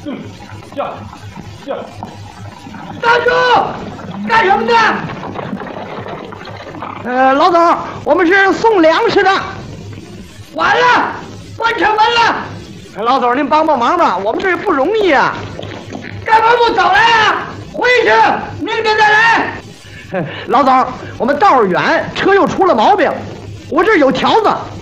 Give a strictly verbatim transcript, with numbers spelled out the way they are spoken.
嗯，叫叫。 大叔，干什么呢？ 呃，老总，我们是送粮食的。 完了，关上门了。 老总，您帮帮忙吧，我们这不容易啊。 干嘛不走来啊？回去，明天再来。 老总，我们道儿远，车又出了毛病，我这儿有条子，